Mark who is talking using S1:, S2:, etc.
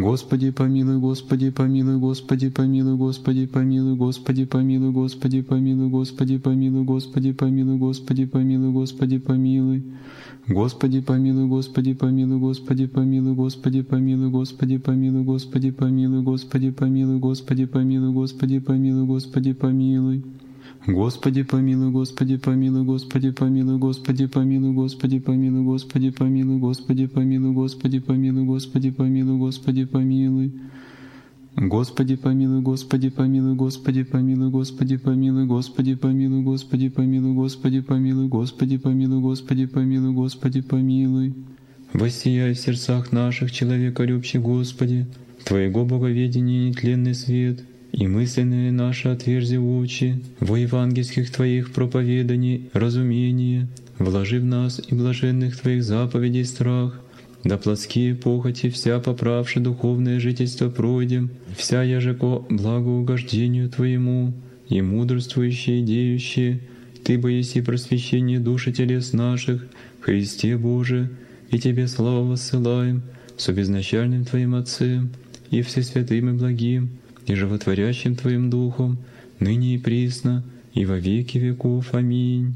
S1: Господи помилуй, Господи помилуй, Господи помилуй, Господи помилуй, Господи помилуй, Господи помилуй, Господи помилуй, Господи помилуй, Господи помилуй, Господи помилуй. Господи помилуй, Господи помилуй, Господи помилуй, Господи помилуй, Господи помилуй, Господи помилуй, Господи помилуй, Господи помилуй, Господи помилуй, Господи помилуй. Господи помилуй, Господи помилуй, Господи помилуй, Господи помилуй, Господи помилуй, Господи помилуй, Господи помилуй, Господи помилуй, Господи помилуй, Господи помилуй. Господи помилуй, Господи помилуй, Господи помилуй, Господи помилуй, Господи помилуй, Господи помилуй, Господи помилуй, Господи помилуй, Господи помилуй, Господи помилуй. Воссияй в сердцах наших, человеколюбче Господи, Твоего боговедения нетленный свет, и мысленные наши отверзи очи во евангельских Твоих проповеданий разумение, вложи в нас и блаженных Твоих заповедей страх, да плотские похоти вся поправши духовное жительство пройдем, вся яжеко благоугождению Твоему, и мудрствующие и деющие, Ты бы еси просвещение души телес наших, в Христе Боже, и Тебе славу воссылаем, с обезначальным Твоим Отцем, и Всесвятым и благим, и животворящим Твоим Духом, ныне и присно, и во веки веков. Аминь.